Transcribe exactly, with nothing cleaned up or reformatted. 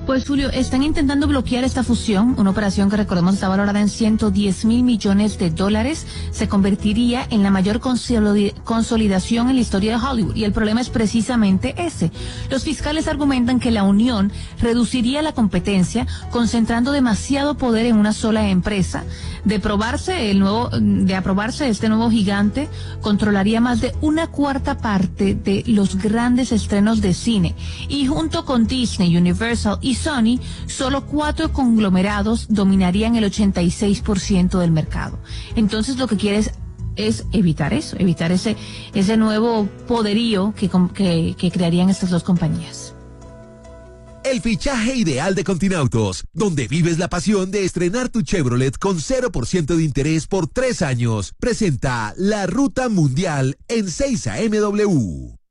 Pues Julio, están intentando bloquear esta fusión, una operación que recordemos está valorada en ciento diez mil millones de dólares, se convertiría en la mayor consolidación en la historia de Hollywood, y el problema es precisamente ese. Los fiscales argumentan que la unión reduciría la competencia, concentrando demasiado poder en una sola empresa. De aprobarse el nuevo, de aprobarse este nuevo gigante, controlaría más de una cuarta parte de los grandes estrenos de cine, y junto con Disney, Universal y Sony, solo cuatro conglomerados dominarían el ochenta y seis por ciento del mercado. Entonces lo que quieres es evitar eso, evitar ese ese nuevo poderío que, que, que crearían estas dos compañías. El fichaje ideal de Continautos, donde vives la pasión de estrenar tu Chevrolet con cero por ciento de interés por tres años. Presenta la Ruta Mundial en seis A M W.